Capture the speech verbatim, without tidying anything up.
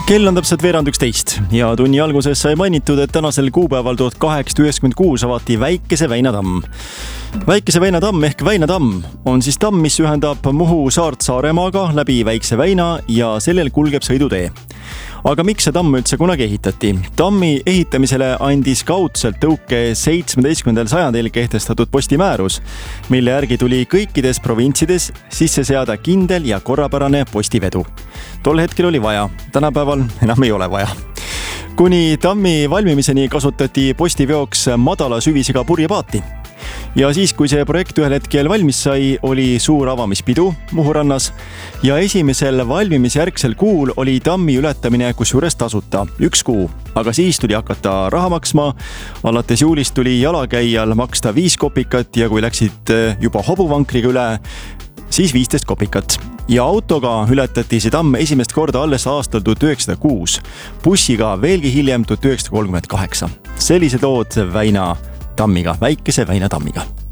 Kell on täpselt veerand üksteist ja tunni alguses sai mainitud, et tänasel kuupäeval tuhat kaheksasada üheksakümmend kuus avati Väikese Väina tamm. Väikese Väina tamm ehk Väina tamm on siis tamm, mis ühendab Muhu saart Saaremaaga läbi Väikse Väina ja sellel kulgeb sõidutee. Aga miks see tamm üldse kunagi ehitati? Tammi ehitamisele andis kaudselt tõuke seitsmeteistkümnendal sajandil kehtestatud postimäärus, mille järgi tuli kõikides provintsides sisse seada kindel ja korrapärane postivedu. Tol hetkel oli vaja, tänapäeval enam ei ole vaja. Kuni tammi valmimiseni kasutati postiveoks madala süvisega purjepaati. Ja siis, kui see projekt ühel hetkel valmis sai, oli suur avamispidu Muhu rannas ja esimesel valmimisjärgsel kuul oli tammi ületamine kusjuures tasuta, üks kuu. Aga siis tuli hakata raha maksma. Alates juulist tuli jalakäijal maksta viis kopikat ja kui läksid juba hobuvankriga üle, siis viisteist kopikat. Ja autoga ületati see tamm esimest korda alles aastal tuhat üheksasada kuus, bussiga veelgi hiljem tuhat üheksasada kolmkümmend kaheksa. Sellised lood Väina tammiga, Väikese Väina tammiga.